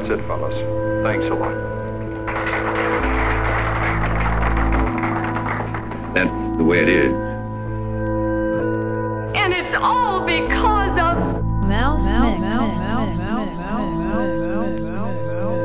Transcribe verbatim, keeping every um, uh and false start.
That's it, fellas. Thanks a lot. That's the way it is. And it's all because